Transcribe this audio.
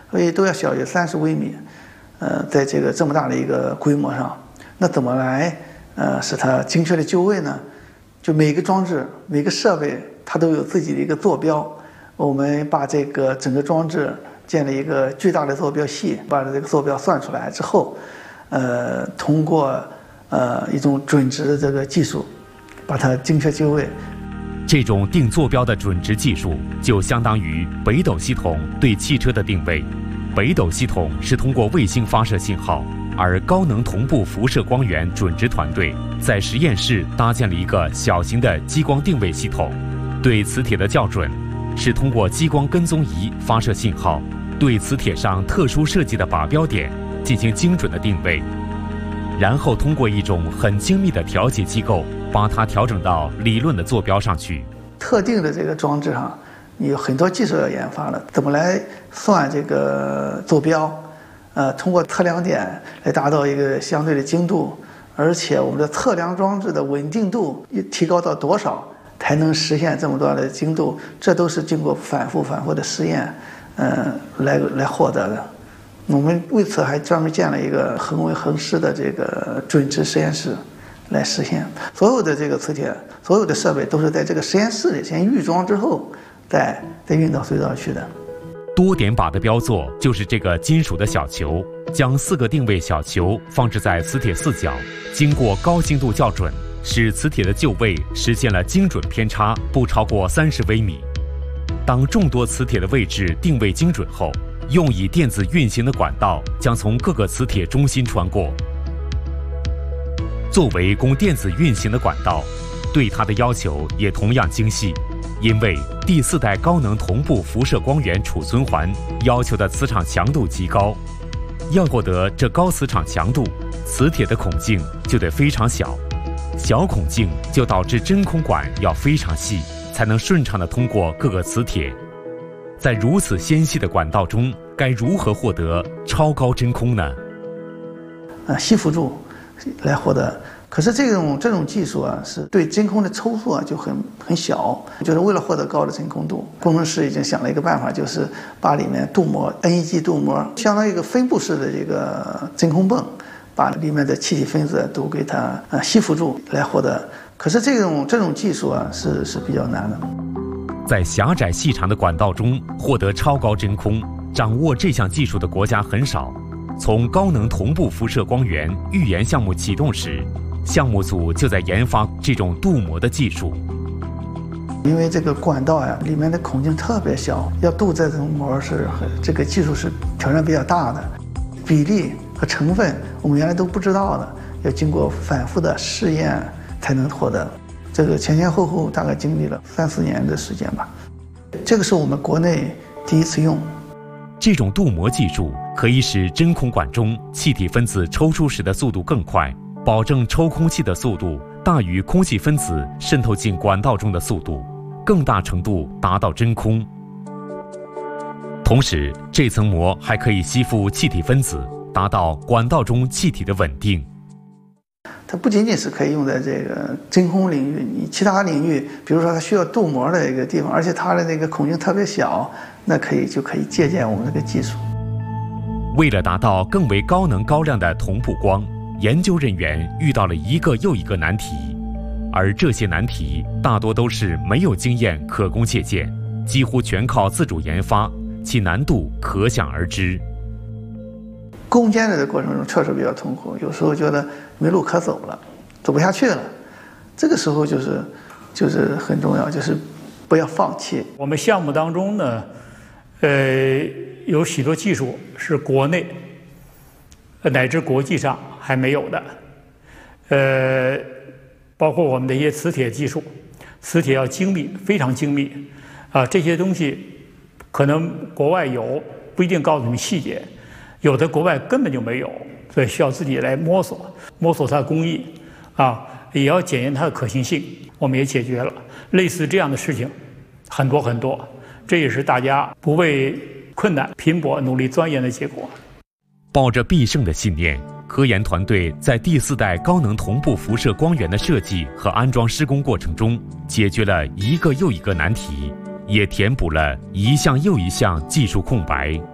所以都要小于30微米。在这个这么大的一个规模上，那怎么来使它精确的就位呢？就每个装置、每个设备，它都有自己的一个坐标。我们把这个整个装置建了一个巨大的坐标系，把这个坐标算出来之后，通过一种准值的这个技术，把它精确就位。 这种定坐标的准值技术，就相当于北斗系统对汽车的定位。北斗系统是通过卫星发射信号，而高能同步辐射光源准值团队在实验室搭建了一个小型的激光定位系统。对磁铁的校准是通过激光跟踪仪发射信号，对磁铁上特殊设计的靶标点进行精准的定位，然后通过一种很精密的调节机构，把它调整到理论的坐标上去。 特定的这个装置上，有很多技术要研发了，怎么来算这个坐标？通过测量点来达到一个相对的精度，而且我们的测量装置的稳定度提高到多少才能实现这么多的精度？这都是经过反复的实验，来获得的。我们为此还专门建了一个恒温恒湿的这个准值实验室，来实现所有的这个磁铁，所有的设备都是在这个实验室里先预装之后，再运到隧道去的。 多点靶的标座就是这个金属的小球，将4个定位小球放置在磁铁4角，经过高精度校准，使磁铁的就位实现了精准偏差不超过30微米。当众多磁铁的位置定位精准后，用以电子运行的管道将从各个磁铁中心穿过。作为供电子运行的管道，对它的要求也同样精细。因为第4代高能同步辐射光源储存环要求的磁场强度极高，要获得这高磁场强度，磁铁的孔径就得非常小，小孔径就导致真空管要非常细，才能顺畅地通过各个磁铁。在如此纤细的管道中，该如何获得超高真空呢？ 吸附住来获得。可是这种技术啊，是对真空的抽缩啊就很小，就是为了获得高的真空度，工程师已经想了一个办法，就是把里面镀膜 NEG 镀膜，相当于一个分布式的这个真空泵，把里面的气体分子都给它吸附住来获得。可是这种技术啊是比较难的。 在狭窄细长的管道中获得超高真空，掌握这项技术的国家很少。从高能同步辐射光源预研项目启动时，项目组就在研发这种镀膜的技术。 因为这个管道呀，里面的孔径特别小，要镀这种膜这个技术是挑战比较大的，比例和成分我们原来都不知道的，要经过反复的试验才能获得。这个前后大概经历了3-4年的时间吧。这个是我们国内第一次用。 这种镀膜技术可以使真空管中气体分子抽出时的速度更快，保证抽空气的速度大于空气分子渗透进管道中的速度，更大程度达到真空。同时，这层膜还可以吸附气体分子，达到管道中气体的稳定。 它不仅仅是可以用在这个真空领域，你其他领域，比如说它需要镀膜的一个地方，而且它的那个孔径特别小，那就可以借鉴我们这个技术。 为了达到更为高能高亮的同步光，研究人员遇到了一个又一个难题，而这些难题大多都是没有经验可供借鉴，几乎全靠自主研发，其难度可想而知。 攻坚的过程中确实比较痛苦，有时候觉得没路可走了，走不下去了。这个时候就是很重要，就是不要放弃。 我们项目当中呢，有许多技术是国内乃至国际上还没有的，包括我们的一些磁铁技术，磁铁要精密，非常精密啊，这些东西可能国外有，不一定告诉你们细节。有的国外根本就没有，所以需要自己来摸索它的工艺啊，也要检验它的可行性。我们也解决了类似这样的事情很多很多，这也是大家不畏困难、拼搏、努力钻研的结果。 抱着必胜的信念，科研团队在第4代高能同步辐射光源的设计和安装施工过程中，解决了一个又一个难题，也填补了一项又一项技术空白。